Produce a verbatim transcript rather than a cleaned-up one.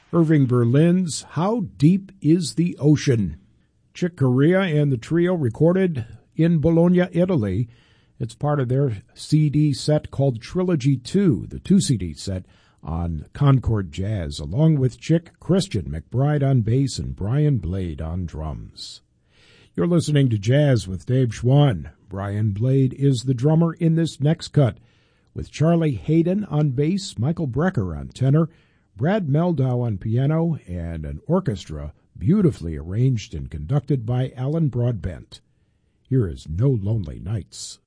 Irving Berlin's How Deep is the Ocean? Chick Corea and the trio recorded in Bologna, Italy. It's part of their C D set called Trilogy two, the two-C D set on Concord Jazz, along with Chick, Christian McBride on bass, and Brian Blade on drums. You're listening to Jazz with Dave Schwann. Brian Blade is the drummer in this next cut, with Charlie Hayden on bass, Michael Brecker on tenor, Brad Meldau on piano, and an orchestra beautifully arranged and conducted by Alan Broadbent. Here is No Lonely Nights.